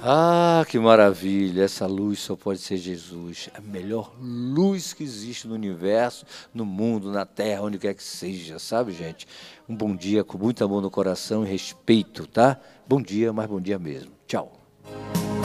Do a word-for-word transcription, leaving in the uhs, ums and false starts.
Ah, que maravilha! Essa luz só pode ser Jesus. A melhor luz que existe no universo, no mundo, na terra, onde quer que seja, sabe, gente? Um bom dia com muito amor no coração e respeito, tá? Bom dia, mas bom dia mesmo. Tchau.